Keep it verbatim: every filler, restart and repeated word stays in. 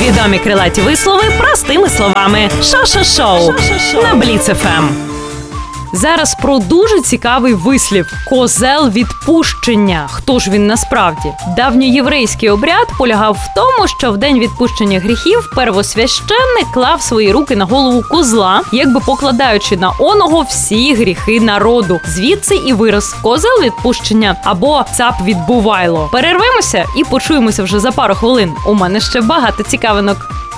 Відомі крилаті вислови простими словами. Шо-шо-шоу на Бліц еф ем. Зараз про дуже цікавий вислів – козел відпущення. Хто ж він насправді? Давньоєврейський обряд полягав в тому, що в день відпущення гріхів первосвященник клав свої руки на голову козла, якби покладаючи на оного всі гріхи народу. Звідси і вираз «козел відпущення» або «цап відбувайло». Перервемося і почуємося вже за пару хвилин. У мене ще багато цікавинок.